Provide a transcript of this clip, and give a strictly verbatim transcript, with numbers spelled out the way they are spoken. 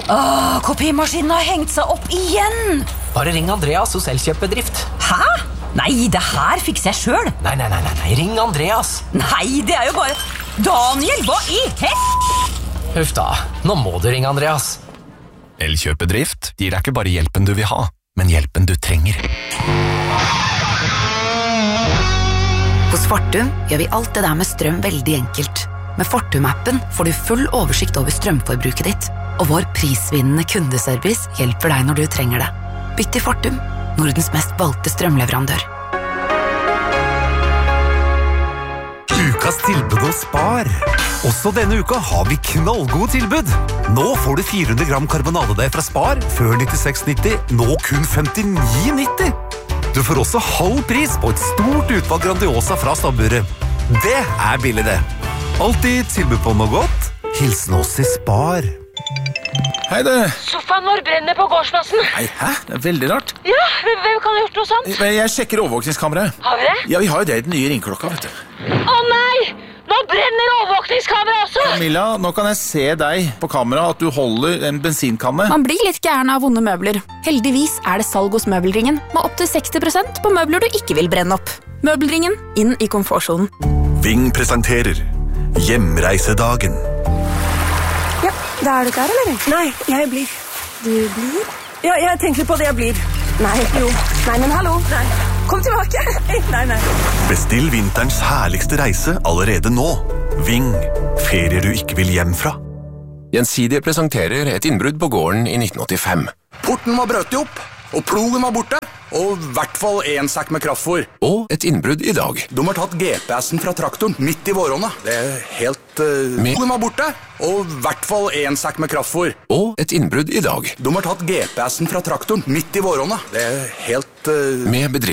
Åh, kopimaskinen har hengt seg opp igjen. Bare ring Andreas hos Elkjøp-bedrift. Hæ? Nei, det her fikser jeg selv. Nei, nei, nei, nei, ring Andreas. Nei, det er jo bare... Daniel, hva i hest? Huff da, nå må du ringe Andreas. Elkjøp-bedrift gir deg ikke bare hjelpen du vil ha, men hjelpen du trenger. Hos Fortum gjør vi alt det der med strøm veldig enkelt. Med Fortum-appen får du full oversikt over strømforbruket ditt, og vår prisvinnende kundeservice hjelper deg når du trenger det. Bytt til Fortum, Nordens mest valgte strømleverandør. Ukas tilbud hos Spar. Også denne uka har vi knallgode tilbud. Nå får du fire hundre gram karbonadedeig fra Spar, før nittiseks nitti, nå kun femtini nitti. Du får også halv pris på et stort utvalg Grandiosa fra stabburet. Det er billig det. Alltid tilbud på noe godt. Hilsen oss i Spar. Hei du. Sofaen vår brenner på gårdsplassen. Nei, hæ? Det er veldig rart. Ja, hvem kan ha gjort noe sånt? Jeg sjekker overvåkningskameraet. Har vi det? Ja, vi har jo det i den nye ringklokka, vet du. Å nei! Nå brenner overvåkningskamera også! Camilla, nå kan jeg se deg på kamera at du holder en bensinkanne. Man blir litt gæren av vonde møbler. Heldigvis er det salg hos Møbelringen, med opp til seksti prosent på møbler du ikke vil brenne opp. Møbelringen, inn i komfortsonen. Ving presenterer Hjemreisedagen. Ja, da er du klar, eller? Nei, jeg blir. Du blir? Ja, jeg tenker på det jeg blir. Nei, jo. Nei, men hallo. Nei. Kom tilbake. Nei, nei. Bestill vinterens herligste reise allerede nå. Ving, ferier du ikke vil hjem fra. Gjensidige presenterer et innbrudd på gården i nitten åttifem. Porten var brøt opp, og plogen var borte. Og i hvert fall en sekk med kraftfôr. Og et innbrudd i dag. De har tatt G P S-en fra traktoren midt i våronna. Det er helt... Uh... Med... Plogen var borte, og i hvert fall en sekk med kraftfôr. Og et innbrudd i dag. De har tatt G P S-en fra traktoren midt i våronna. Det er helt... Uh... Med bedrift.